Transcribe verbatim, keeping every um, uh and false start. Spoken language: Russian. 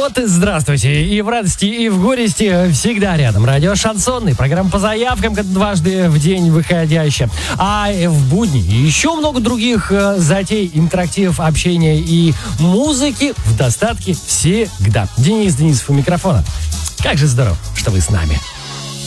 Вот, здравствуйте. И в радости, и в горести всегда рядом. Радио Шансонный. Программа по заявкам, дважды в день выходящая. А в будни еще много других затей, интерактивов, общения и музыки в достатке всегда. Денис Денисов у микрофона. Как же здорово, что вы с нами.